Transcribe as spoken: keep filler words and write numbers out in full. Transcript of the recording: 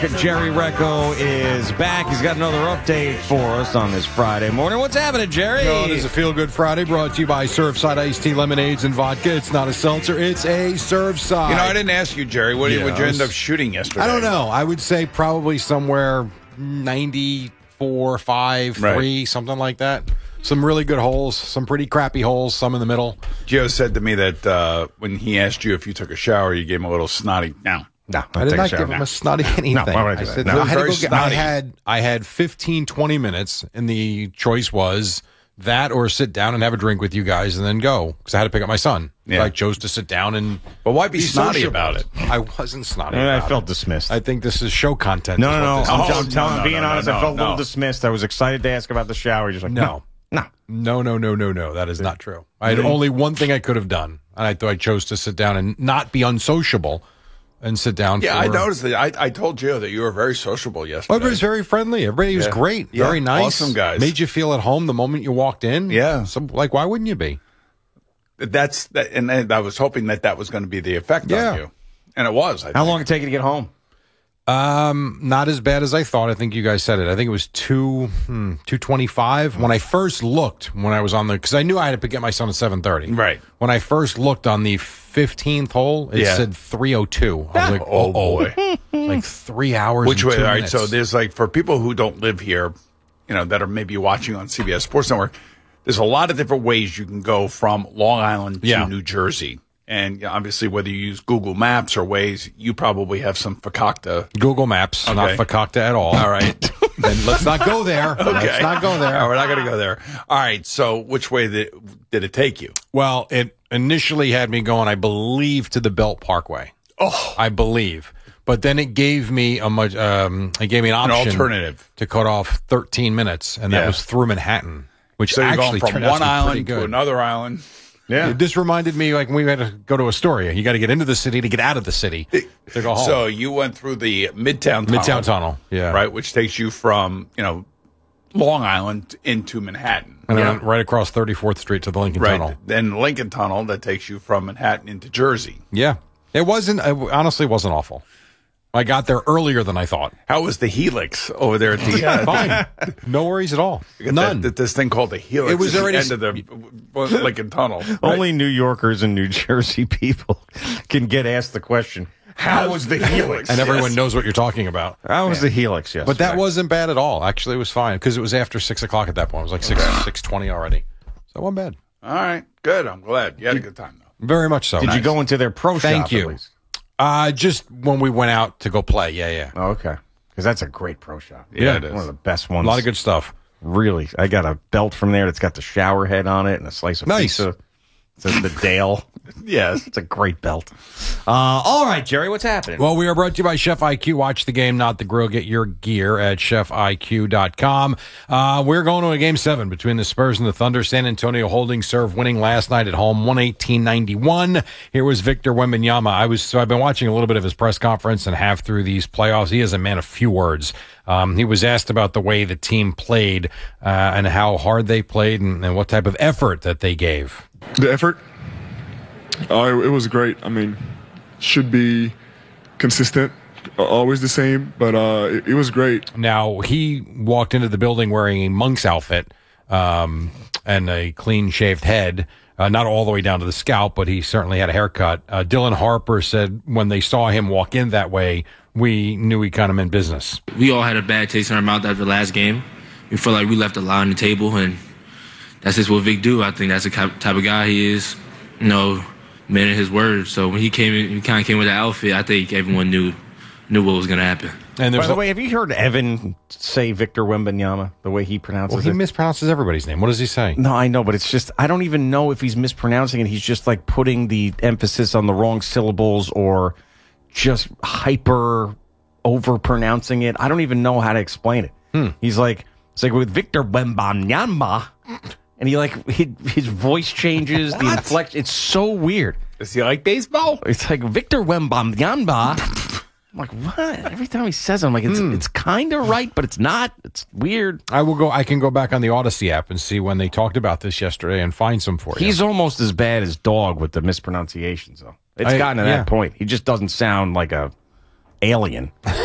Jerry Recco is back. He's got another update for us on this Friday morning. What's happening, Jerry? No, it is a Feel Good Friday brought to you by Surfside Iced Tea, Lemonades, and Vodka. It's not a seltzer. It's a Surfside. You know, I didn't ask you, Jerry. What Yes. would you end up shooting yesterday? I don't know. I would say probably somewhere ninety-four, five, Right. three, something like that. Some really good holes, some pretty crappy holes, some in the middle. Gio said to me that uh, when he asked you if you took a shower, you gave him a little snotty. No. No, I did not give him a snotty anything. No, why would I do I that? said, No. no, It I was had to very go get, I snotty. had I had fifteen, twenty minutes, and the choice was that or sit down and have a drink with you guys and then go because I had to pick up my son. Yeah. I chose to sit down and. But why be snotty sociable. about it? I wasn't snotty. I about felt it. dismissed. I think this is show content. no, is no, no. what this I'm, is. Oh, I'm telling, no, being no, honest, no, I felt a little no. dismissed. I was excited to ask about the shower. You're just like, No. no, no. No, no, no, no, no. That is not true. I had only one thing I could have done, and I thought I chose to sit down and not be unsociable and sit down. Yeah, for, I noticed that. I, I told Gio that you were very sociable yesterday. Everybody was very friendly. Everybody was Yeah. great. Yeah. Very nice. Awesome guys. Made you feel at home the moment you walked in. Yeah. So, like, why wouldn't you be? That's that, and I was hoping that that was going to be the effect Yeah. on you, and it was. I How think. long did it take you to get home? Um, not as bad as I thought. I think you guys said it. I think it was two, hmm, two twenty-five. When I first looked, when I was on the, because I knew I had to get my son at seven thirty. Right. When I first looked on the fifteenth hole, it Yeah. said three oh two. I was like, Oh, boy. like three hours. Which and way? two All right. minutes. So there's like for people who don't live here, you know, that are maybe watching on C B S Sports Network. There's a lot of different ways you can go from Long Island to Yeah. New Jersey, and you know, obviously whether you use Google Maps or Waze, you probably have some fakakta. Google Maps, not Okay. fakakta at all. All right. Then let's not go there. Let's not go there. All right, we're not going to go there. All right. So which way did, did it take you? Well, it initially had me going, I believe, to the Belt Parkway. Oh, I believe. But then it gave me a much, um, it gave me an an option alternative. to cut off thirteen minutes, and that Yeah. was through Manhattan, which So you're actually going from turned out one to be pretty island good. to another island. Yeah. This reminded me like when we had to go to Astoria. You got to get into the city to get out of the city to go home. So you went through the Midtown Tunnel. Midtown Tunnel, yeah, Right, which takes you from, you know, Long Island into Manhattan. and then Yeah. went right across thirty-fourth Street to the Lincoln Right. Tunnel. Then Lincoln Tunnel that takes you from Manhattan into Jersey. Yeah, it wasn't. It honestly wasn't awful. I got there earlier than I thought. How was the Helix over there at the uh, Fine, no worries at all. Got None. That, this thing called the Helix. It was at already the end of the uh, Lincoln Tunnel. Right? Only New Yorkers and New Jersey people can get asked the question, how was the Helix? and everyone Yes. knows what you're talking about. How was the Helix, yes. But that wasn't bad at all. Actually, it was fine because it was after six o'clock at that point. It was like six six twenty already, so it wasn't bad. All right, good. I'm glad you had a good time though. Very much so. Did you go into their pro Thank shop you. at least? Uh, just when we went out to go play. Yeah, yeah. Oh, okay. Because that's a great pro shop. Yeah, it is. One of the best A ones. lot of good stuff. Really. I got a belt from there that's got the shower head on it and a slice of Nice. pizza. It says the Dale. Yes. It's a great belt. Uh, all right, Jerry, what's happening? Well, we are brought to you by Chef I Q. Watch the game, not the grill. Get your gear at chef I Q dot com. Uh, we're going to a game seven between the Spurs and the Thunder. San Antonio holding serve, winning last night at home, one eighteen ninety-one. Here was Victor Wembanyama. I was so I've been watching a little bit of his press conference and half through these playoffs. He is a man of few words. Um, he was asked about the way the team played uh, and how hard they played and, and what type of effort that they gave. The effort, uh, it, it was great. I mean, should be consistent, uh, always the same, but uh, it, it was great. Now, he walked into the building wearing a monk's outfit um, and a clean-shaved head, uh, not all the way down to the scalp, but he certainly had a haircut. Uh, Dylan Harper said when they saw him walk in that way, we knew he kind of meant business. We all had a bad taste in our mouth after the last game. We felt like we left a lot on the table, and that's just what Vic do. I think that's the type of guy he is, you know, man of his word. So when he came in, he kind of came with that outfit, I think everyone knew knew what was going to happen. And By there's the a- way, have you heard Evan say Victor Wembanyama, the way he pronounces well, he it? mispronounces everybody's name. What does he say? No, I know, but it's just, I don't even know if he's mispronouncing it. He's just like putting the emphasis on the wrong syllables or just hyper over pronouncing it. I don't even know how to explain it. Hmm. He's like, it's like with Victor Wembanyama, and he like, he, his voice changes, the inflection. It's so weird. Does he like baseball? It's like Victor Wembanyama. I'm like, what? Every time he says it, I'm like, it's, Hmm. it's kind of right, but it's not. It's weird. I will go. I can go back on the Odyssey app and see when they talked about this yesterday and find some for you. He's almost as bad as Dog with the mispronunciations, though. It's I- gotten to yeah. that point. He just doesn't sound like a alien.